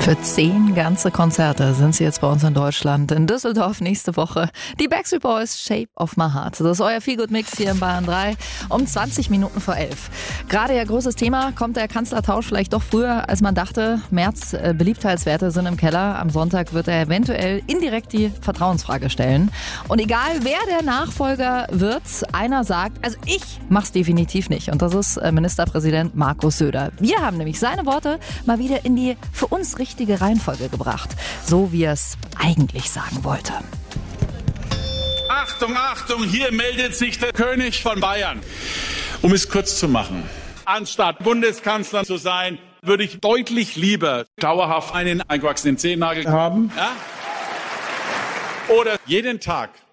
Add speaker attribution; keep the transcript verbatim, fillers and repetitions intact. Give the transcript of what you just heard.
Speaker 1: Für zehn ganze Konzerte sind sie jetzt bei uns in Deutschland. In Düsseldorf nächste Woche. Die Backstreet Boys, Shape of My Heart. Das ist euer Feelgood-Mix hier in Bayern drei um zwanzig Minuten vor elf. Gerade ja großes Thema. Kommt der Kanzlertausch vielleicht doch früher, als man dachte? Merz äh, Beliebtheitswerte sind im Keller. Am Sonntag wird er eventuell indirekt die Vertrauensfrage stellen. Und egal, wer der Nachfolger wird, einer sagt, also ich mach's definitiv nicht. Und das ist äh, Ministerpräsident Markus Söder. Wir haben nämlich seine Worte mal wieder in die für uns richtige Reihenfolge gebracht. So wie er es eigentlich sagen wollte.
Speaker 2: Achtung, Achtung, hier meldet sich der König von Bayern. Um es kurz zu machen, anstatt Bundeskanzler zu sein, würde ich deutlich lieber dauerhaft einen eingewachsenen Zehennagel haben. Ja? Oder jeden Tag